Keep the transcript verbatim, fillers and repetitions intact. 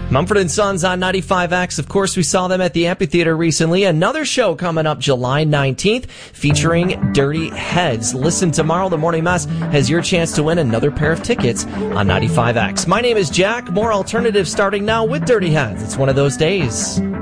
Mumford and Sons on ninety-five X. Of course, we saw them at the amphitheater recently. Another show coming up July nineteenth featuring Dirty Heads. Listen tomorrow. The Morning Mess has your chance to win another pair of tickets on ninety-five X. My name is Jack. More alternative starting now with Dirty Heads. It's one of those days.